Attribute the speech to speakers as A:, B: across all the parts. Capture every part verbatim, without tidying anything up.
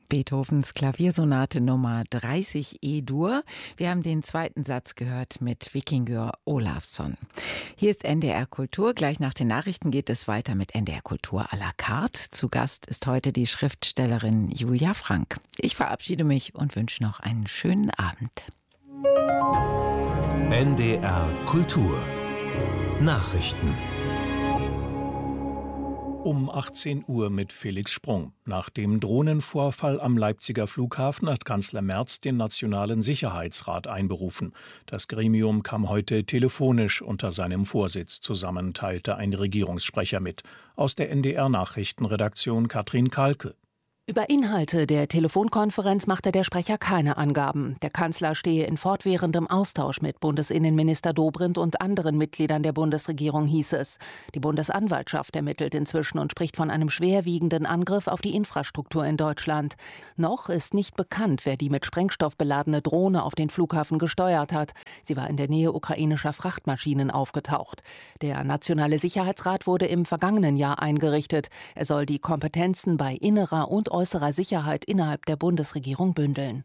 A: Beethovens Klaviersonate Nummer dreißig E-Dur. Wir haben den zweiten Satz gehört mit Víkingur Ólafsson. Hier ist N D R Kultur. Gleich nach den Nachrichten geht es weiter mit N D R Kultur à la carte. Zu Gast ist heute die Schriftstellerin Julia Frank. Ich verabschiede mich und wünsche noch einen schönen Abend.
B: N D R Kultur Nachrichten
C: Um achtzehn Uhr mit Felix Sprung. Nach dem Drohnenvorfall am Leipziger Flughafen hat Kanzler Merz den Nationalen Sicherheitsrat einberufen. Das Gremium kam heute telefonisch unter seinem Vorsitz zusammen, teilte ein Regierungssprecher mit. Aus der N D R-Nachrichtenredaktion Katrin Kalke.
D: Über Inhalte der Telefonkonferenz machte der Sprecher keine Angaben. Der Kanzler stehe in fortwährendem Austausch mit Bundesinnenminister Dobrindt und anderen Mitgliedern der Bundesregierung, hieß es. Die Bundesanwaltschaft ermittelt inzwischen und spricht von einem schwerwiegenden Angriff auf die Infrastruktur in Deutschland. Noch ist nicht bekannt, wer die mit Sprengstoff beladene Drohne auf den Flughafen gesteuert hat. Sie war in der Nähe ukrainischer Frachtmaschinen aufgetaucht. Der Nationale Sicherheitsrat wurde im vergangenen Jahr eingerichtet. Er soll die Kompetenzen bei innerer und äußerer Sicherheit innerhalb der Bundesregierung bündeln.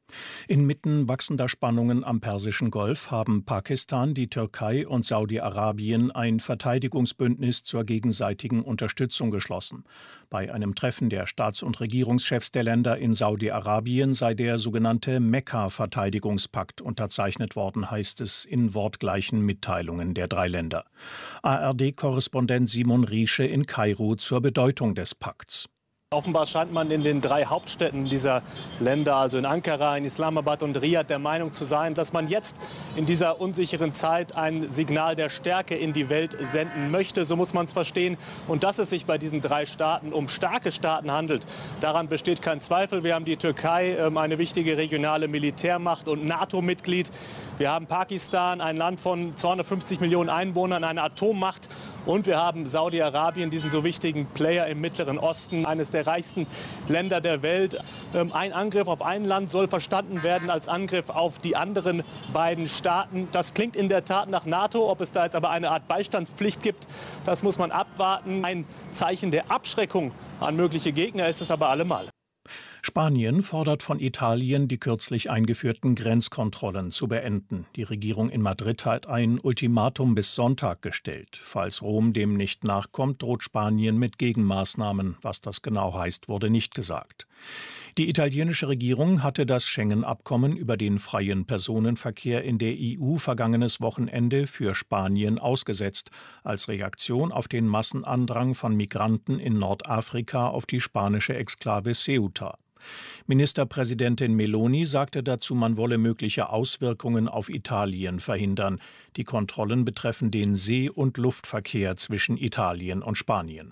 C: Inmitten wachsender Spannungen am Persischen Golf haben Pakistan, die Türkei und Saudi-Arabien ein Verteidigungsbündnis zur gegenseitigen Unterstützung geschlossen. Bei einem Treffen der Staats- und Regierungschefs der Länder in Saudi-Arabien sei der sogenannte Mekka-Verteidigungspakt unterzeichnet worden, heißt es in wortgleichen Mitteilungen der drei Länder. A R D-Korrespondent Simon Riesche in Kairo zur Bedeutung des Pakts.
E: Offenbar scheint man in den drei Hauptstädten dieser Länder, also in Ankara, in Islamabad und Riyadh, der Meinung zu sein, dass man jetzt in dieser unsicheren Zeit ein Signal der Stärke in die Welt senden möchte. So muss man es verstehen. Und dass es sich bei diesen drei Staaten um starke Staaten handelt, daran besteht kein Zweifel. Wir haben die Türkei, eine wichtige regionale Militärmacht und NATO-Mitglied. Wir haben Pakistan, ein Land von zweihundertfünfzig Millionen Einwohnern, eine Atommacht. Und wir haben Saudi-Arabien, diesen so wichtigen Player im Mittleren Osten, eines der reichsten Länder der Welt. Ein Angriff auf ein Land soll verstanden werden als Angriff auf die anderen beiden Staaten. Das klingt in der Tat nach NATO. Ob es da jetzt aber eine Art Beistandspflicht gibt, das muss man abwarten. Ein Zeichen der Abschreckung an mögliche Gegner ist es aber allemal.
C: Spanien fordert von Italien, die kürzlich eingeführten Grenzkontrollen zu beenden. Die Regierung in Madrid hat ein Ultimatum bis Sonntag gestellt. Falls Rom dem nicht nachkommt, droht Spanien mit Gegenmaßnahmen. Was das genau heißt, wurde nicht gesagt. Die italienische Regierung hatte das Schengen-Abkommen über den freien Personenverkehr in der E U vergangenes Wochenende für Spanien ausgesetzt, als Reaktion auf den Massenandrang von Migranten in Nordafrika auf die spanische Exklave Ceuta. Ministerpräsidentin Meloni sagte dazu, man wolle mögliche Auswirkungen auf Italien verhindern. Die Kontrollen betreffen den See- und Luftverkehr zwischen Italien und Spanien.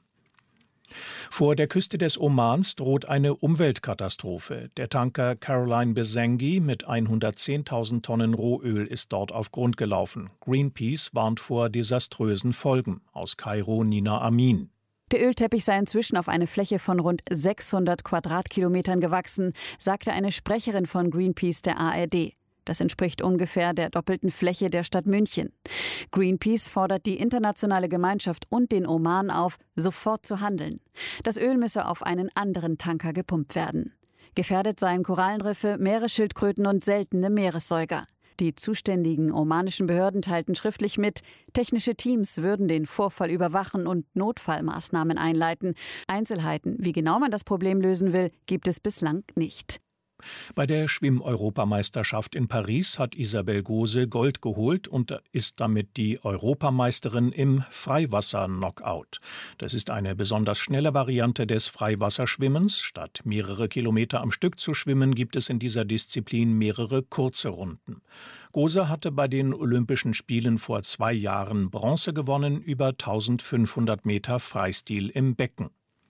C: Vor der Küste des Omans droht eine Umweltkatastrophe. Der Tanker Caroline Besengi mit hundertzehntausend Tonnen Rohöl ist dort auf Grund gelaufen. Greenpeace warnt vor desaströsen Folgen. Aus Kairo Nina Amin.
F: Der Ölteppich sei inzwischen auf eine Fläche von rund sechshundert Quadratkilometern gewachsen, sagte eine Sprecherin von Greenpeace der A R D. Das entspricht ungefähr der doppelten Fläche der Stadt München. Greenpeace fordert die internationale Gemeinschaft und den Oman auf, sofort zu handeln. Das Öl müsse auf einen anderen Tanker gepumpt werden. Gefährdet seien Korallenriffe, Meeresschildkröten und seltene Meeressäuger. Die zuständigen omanischen Behörden teilten schriftlich mit, technische Teams würden den Vorfall überwachen und Notfallmaßnahmen einleiten. Einzelheiten, wie genau man das Problem lösen will, gibt es bislang nicht.
C: Bei der Schwimm-Europameisterschaft in Paris hat Isabel Gose Gold geholt und ist damit die Europameisterin im Freiwasser-Knockout. Das ist eine besonders schnelle Variante des Freiwasserschwimmens. Statt mehrere Kilometer am Stück zu schwimmen, gibt es in dieser Disziplin mehrere kurze Runden. Gose hatte bei den Olympischen Spielen vor zwei Jahren Bronze gewonnen über eintausendfünfhundert Meter Freistil im Becken.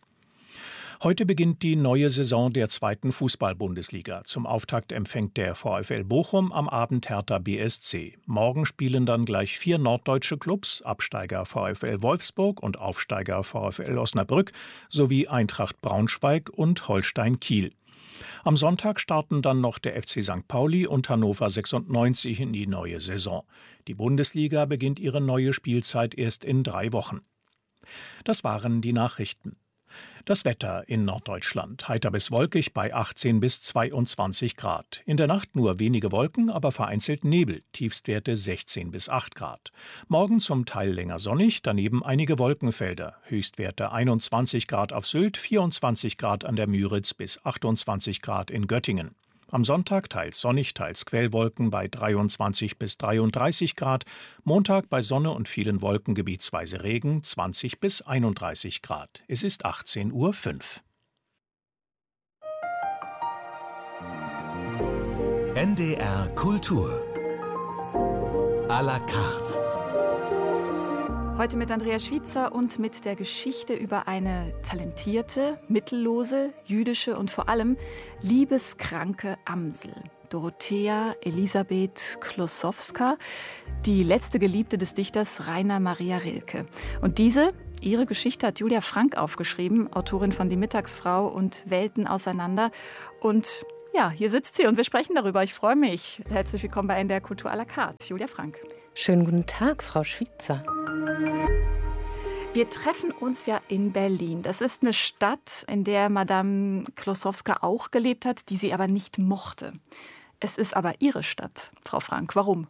C: Heute beginnt die neue Saison der zweiten Fußball-Bundesliga. Zum Auftakt empfängt der VfL Bochum, am Abend Hertha B S C. Morgen spielen dann gleich vier norddeutsche Clubs, Absteiger VfL Wolfsburg und Aufsteiger VfL Osnabrück, sowie Eintracht Braunschweig und Holstein Kiel. Am Sonntag starten dann noch der F C Sankt Pauli und Hannover sechsundneunzig in die neue Saison. Die Bundesliga beginnt ihre neue Spielzeit erst in drei Wochen. Das waren die Nachrichten. Das Wetter in Norddeutschland. Heiter bis wolkig bei achtzehn bis zweiundzwanzig Grad. In der Nacht nur wenige Wolken, aber vereinzelt Nebel. Tiefstwerte sechzehn bis acht Grad. Morgen zum Teil länger sonnig, daneben einige Wolkenfelder. Höchstwerte einundzwanzig Grad auf Sylt, vierundzwanzig Grad an der Müritz bis achtundzwanzig Grad in Göttingen. Am Sonntag teils sonnig, teils Quellwolken bei dreiundzwanzig bis dreiunddreißig Grad. Montag bei Sonne und vielen Wolken gebietsweise Regen, zwanzig bis einunddreißig Grad. Es ist achtzehn Uhr fünf.
B: N D R Kultur à la carte.
G: Heute mit Andrea Schwitzer und mit der Geschichte über eine talentierte, mittellose, jüdische und vor allem liebeskranke Amsel. Dorothea Elisabeth Klossowska, die letzte Geliebte des Dichters Rainer Maria Rilke. Und diese, ihre Geschichte hat Julia Frank aufgeschrieben, Autorin von Die Mittagsfrau und Welten auseinander. Und ja, hier sitzt sie und wir sprechen darüber. Ich freue mich. Herzlich willkommen bei N D R Kultur à la carte. Julia Frank.
H: Schönen guten Tag, Frau Schwitzer.
G: Wir treffen uns ja in Berlin. Das ist eine Stadt, in der Madame Klossowska auch gelebt hat, die sie aber nicht mochte. Es ist aber ihre Stadt, Frau Frank. Warum?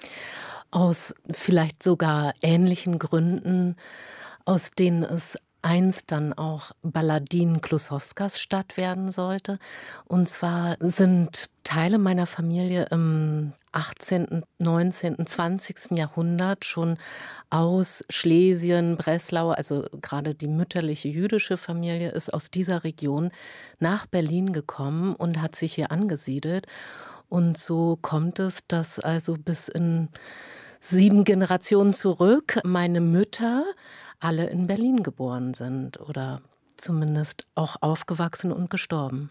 H: Aus vielleicht sogar ähnlichen Gründen, aus denen es einst dann auch Balladin Klossowskas Stadt werden sollte. Und zwar sind Teile meiner Familie im achtzehnten, neunzehnten, zwanzigsten Jahrhundert schon aus Schlesien, Breslau, also gerade die mütterliche jüdische Familie ist aus dieser Region nach Berlin gekommen und hat sich hier angesiedelt. Und so kommt es, dass also bis in sieben Generationen zurück meine Mütter alle in Berlin geboren sind oder zumindest auch aufgewachsen und gestorben.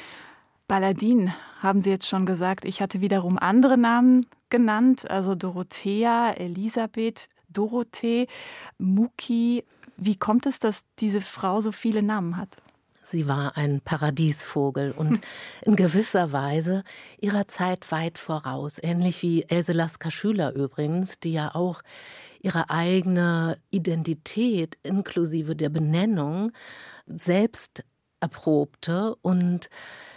G: Balladin, haben Sie jetzt schon gesagt. Ich hatte wiederum andere Namen genannt, also Dorothea, Elisabeth, Dorothee, Muki. Wie kommt es, dass diese Frau so viele Namen hat?
H: Sie war ein Paradiesvogel und in gewisser Weise ihrer Zeit weit voraus. Ähnlich wie Else Lasker Schüler übrigens, die ja auch ihre eigene Identität inklusive der Benennung selbst erprobte. Und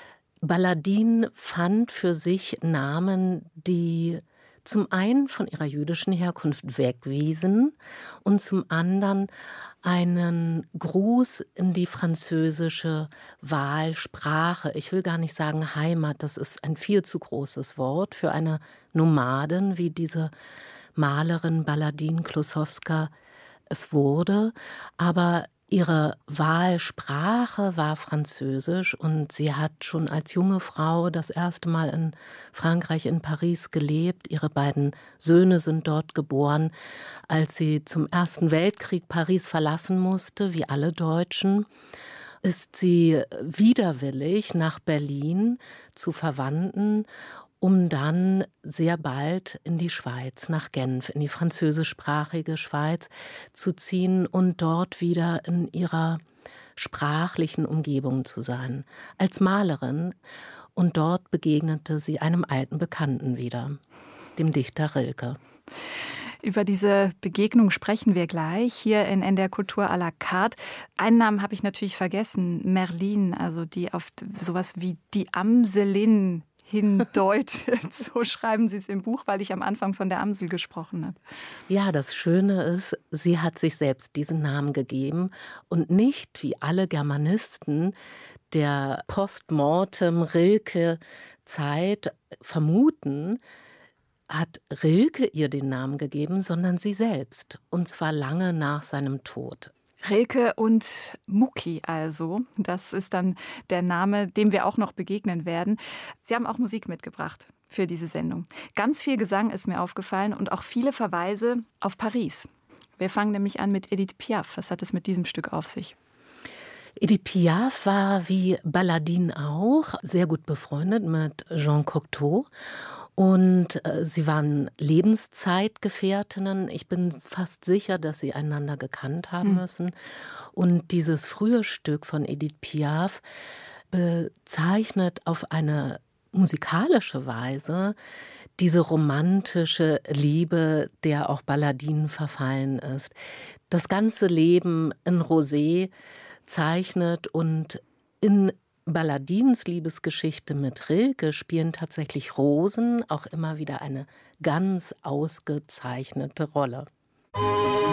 H: Balladin fand für sich Namen, die zum einen von ihrer jüdischen Herkunft wegwiesen und zum anderen einen Gruß in die französische Wahlsprache. Ich will gar nicht sagen Heimat, das ist ein viel zu großes Wort für eine Nomadin, wie diese Malerin Balladin Klossowska es wurde. Aber ihre Wahlsprache war Französisch und sie hat schon als junge Frau das erste Mal in Frankreich, in Paris gelebt. Ihre beiden Söhne sind dort geboren. Als sie zum Ersten Weltkrieg Paris verlassen musste, wie alle Deutschen, ist sie widerwillig nach Berlin zu Verwandten, um dann sehr bald in die Schweiz, nach Genf, in die französischsprachige Schweiz zu ziehen und dort wieder in ihrer sprachlichen Umgebung zu sein, als Malerin. Und dort begegnete sie einem alten Bekannten wieder, dem Dichter Rilke.
G: Über diese Begegnung sprechen wir gleich hier in N D R Kultur à la carte. Einen Namen habe ich natürlich vergessen, Merlin, also die auf sowas wie die Amselin hindeutet. So schreiben Sie es im Buch, weil ich am Anfang von der Amsel gesprochen habe.
H: Ja, das Schöne ist, sie hat sich selbst diesen Namen gegeben und nicht wie alle Germanisten der Postmortem-Rilke-Zeit vermuten, hat Rilke ihr den Namen gegeben, sondern sie selbst. Und zwar lange nach seinem Tod.
G: Rilke und Muki also, das ist dann der Name, dem wir auch noch begegnen werden. Sie haben auch Musik mitgebracht für diese Sendung. Ganz viel Gesang ist mir aufgefallen und auch viele Verweise auf Paris. Wir fangen nämlich an mit Edith Piaf. Was hat es mit diesem Stück auf sich?
H: Edith Piaf war wie Balladin auch sehr gut befreundet mit Jean Cocteau. Und äh, sie waren Lebenszeitgefährtinnen. Ich bin fast sicher, dass sie einander gekannt haben müssen. Und dieses frühe Stück von Edith Piaf bezeichnet auf eine musikalische Weise diese romantische Liebe, der auch Balladin verfallen ist. Das ganze Leben in Rosé zeichnet. Und in Balladins Liebesgeschichte mit Rilke spielen tatsächlich Rosen auch immer wieder eine ganz ausgezeichnete Rolle.